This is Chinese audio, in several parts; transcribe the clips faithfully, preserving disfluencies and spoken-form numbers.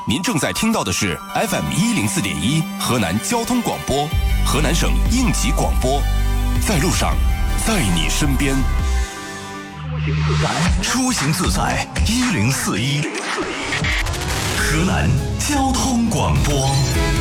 您正在听到的是 F M 一零四点一河南交通广播，河南省应急广播，在路上，在你身边。 出行自在一零四一，河南交通广播。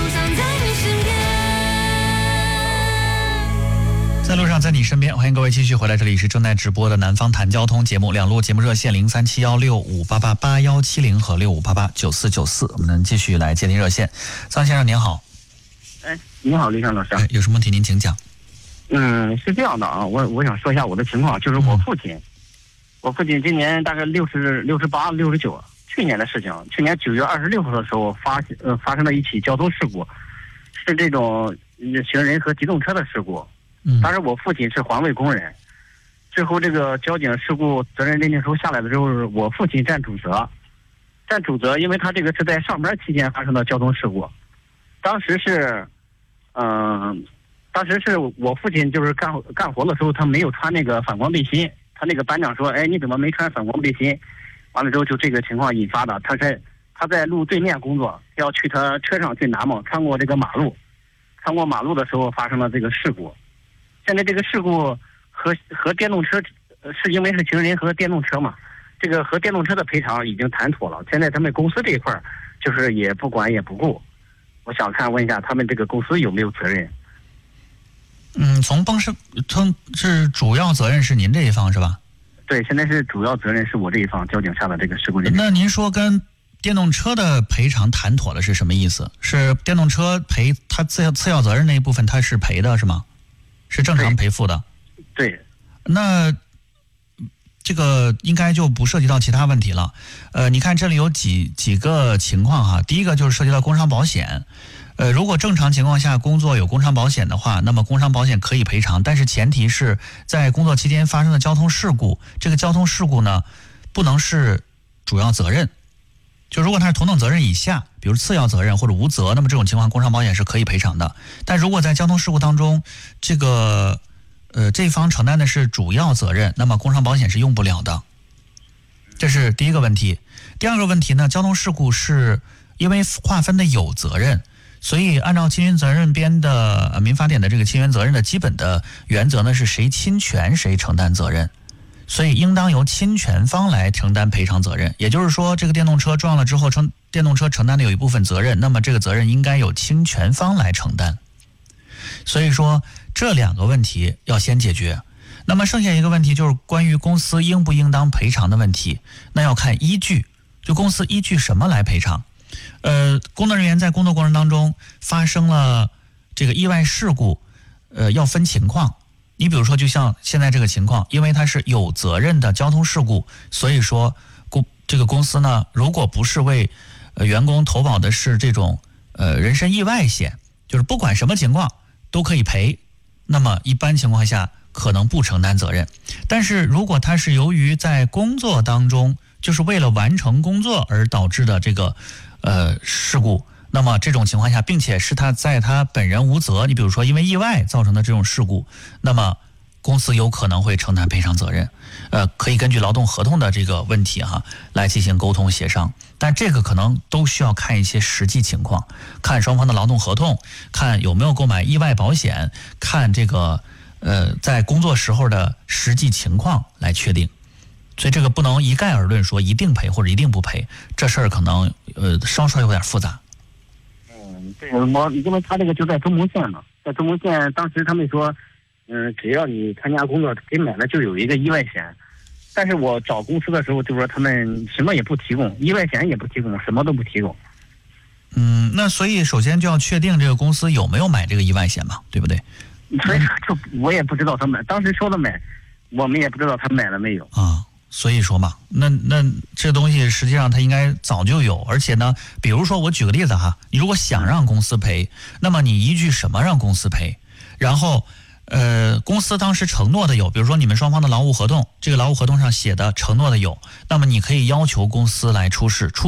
在路上，在你身边，欢迎各位继续回来，这里是正在直播的南方谈交通节目，两路节目热线零三七幺六五八八八幺七零和六五八八九四九四，我们能继续来接听热线。张先生您好。 哎，你好，李强老师。 哎，有什么问题您请讲。 嗯，是这样的啊，我我想说一下我的情况，就是我父亲，嗯、我父亲今年大概六十六十八、六十九，去年的事情，去年九月二十六号的时候发呃发生了一起交通事故，是这种行人和机动车的事故。嗯，当时我父亲是环卫工人，最后这个交警事故责任认定书下来的时候，我父亲占主责，占主责，因为他这个是在上班期间发生的交通事故，当时是，嗯、呃，当时是我父亲就是干干活的时候，他没有穿那个反光背心，他那个班长说，哎，你怎么没穿反光背心？完了之后就这个情况引发的，他在他在路对面工作，要去他车上去拿嘛，穿过这个马路，穿过马路的时候发生了这个事故。现在这个事故和和电动车，是因为是行人和电动车嘛，这个和电动车的赔偿已经谈妥了。现在他们公司这一块就是也不管也不顾，我想看问一下他们这个公司有没有责任？ 嗯，从帮是从是主要责任是您这一方是吧？ 对，现在是主要责任是我这一方，交警下的这个事故认定。 那您说跟电动车的赔偿谈妥了是什么意思？是电动车赔他次要次要责任那一部分他是赔的是吗？是正常赔付的。 对，对， 那这个应该就不涉及到其他问题了。呃，你看这里有几几个情况哈。第一个就是涉及到工伤保险。呃，如果正常情况下工作有工伤保险的话，那么工伤保险可以赔偿，但是前提是在工作期间发生的交通事故，这个交通事故呢不能是主要责任。就如果它是同等责任以下，比如次要责任或者无责，那么这种情况工伤保险是可以赔偿的。但如果在交通事故当中，这个呃这一方承担的是主要责任，那么工伤保险是用不了的。这是第一个问题。第二个问题呢，交通事故是因为划分的有责任，所以按照侵权责任编的、呃、民法典的这个侵权责任的基本的原则呢，是谁侵权谁承担责任。所以应当由侵权方来承担赔偿责任，也就是说这个电动车撞了之后，承电动车承担的有一部分责任，那么这个责任应该由侵权方来承担。所以说这两个问题要先解决。那么剩下一个问题就是关于公司应不应当赔偿的问题，那要看依据，就公司依据什么来赔偿。呃，工作人员在工作过程当中发生了这个意外事故，呃，要分情况。你比如说就像现在这个情况，因为它是有责任的交通事故，所以说公这个公司呢，如果不是为呃员工投保的是这种呃人身意外险，就是不管什么情况都可以赔，那么一般情况下可能不承担责任。但是如果他是由于在工作当中就是为了完成工作而导致的这个呃事故，那么这种情况下，并且是他在他本人无责，你比如说因为意外造成的这种事故，那么公司有可能会承担赔偿责任。呃，可以根据劳动合同的这个问题哈来进行沟通协商，但这个可能都需要看一些实际情况，看双方的劳动合同，看有没有购买意外保险，看这个呃在工作时候的实际情况来确定。所以这个不能一概而论说一定赔或者一定不赔，这事儿可能呃稍稍有点复杂。 嗯，对，我因为他这个就在中牟县嘛，在中牟县，当时他们说，嗯，只要你参加工作给买了就有一个意外险，但是我找公司的时候就说他们什么也不提供，意外险也不提供，什么都不提供。 嗯，那所以首先就要确定这个公司有没有买这个意外险嘛，对不对？ 所以就我也不知道他买，当时说的买，我们也不知道他买了没有啊。所以说嘛，那那这东西实际上它应该早就有，而且呢，比如说我举个例子哈，你如果想让公司赔，那么你依据什么让公司赔？然后，呃，公司当时承诺的有，比如说你们双方的劳务合同，这个劳务合同上写的承诺的有，那么你可以要求公司来出示出。